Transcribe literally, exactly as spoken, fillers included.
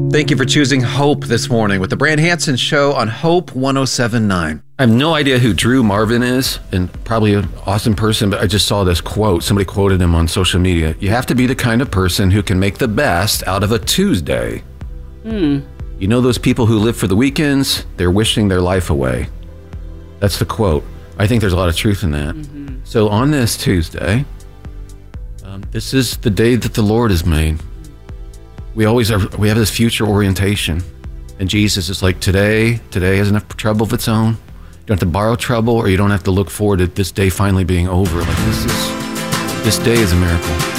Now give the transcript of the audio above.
Thank you for choosing Hope this morning with the Brand Hansen Show on Hope one oh seven point nine. I have no idea who Drew Marvin is, and probably an awesome person, but I just saw this quote. Somebody quoted him on social media. You have to be the kind of person who can make the best out of a Tuesday. Hmm. You know those people who live for the weekends? They're wishing their life away. That's the quote. I think there's a lot of truth in that. Mm-hmm. So on this Tuesday, um, this is the day that the Lord has made. We always are, we have this future orientation. And Jesus is like, today, today has enough trouble of its own. You don't have to borrow trouble, or you don't have to look forward to this day finally being over. Like this is, this day is a miracle.